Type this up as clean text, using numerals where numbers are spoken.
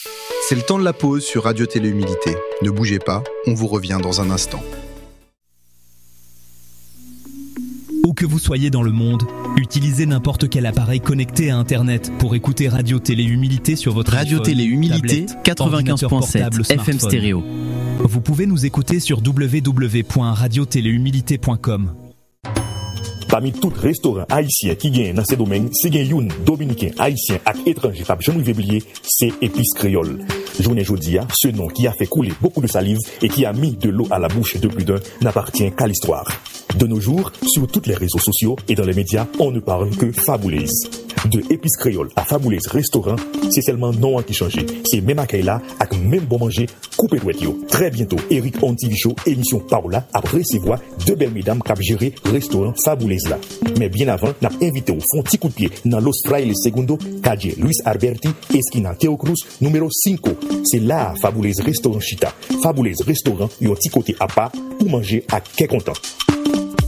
C'est le temps de la pause sur Radio Télé Humilité. Ne bougez pas, on vous revient dans un instant. Où que vous soyez dans le monde, utilisez n'importe quel appareil connecté à Internet pour écouter Radio Télé Humilité sur votre Radio Télé Humilité, 95.7 FM stéréo. Vous pouvez nous écouter sur www.radiotelehumilité.com. Parmi tous les restaurants haïtiens qui gagnent dans ces domaines, si gagne un dominicain, haïtien et étranger, pas jamais oublier, c'est Épices Créole. Journée Jodia, ce nom qui a fait couler beaucoup de salive et qui a mis de l'eau à la bouche de plus d'un n'appartient qu'à l'histoire. De nos jours, sur tous les réseaux sociaux et dans les médias, on ne parle que Faboulaise. De Épices Créole à Faboulaise Restaurant, c'est seulement nom qui change. C'est même accueil là, avec même bon manger, coupé douette yo. Très bientôt, Eric Ontivicho, émission Paola, après recevoir deux belles mesdames qui géré restaurant Faboulaise là. Mais bien avant, n'a invité au fond petit coup de pied dans Los Frailes Segundo, Cadje Luis Alberti, esquina Théo Cruz, numéro 5. C'est là Faboulaise Restaurant Chita. Faboulaise Restaurant, yon petit côté à part pour manger à quel content.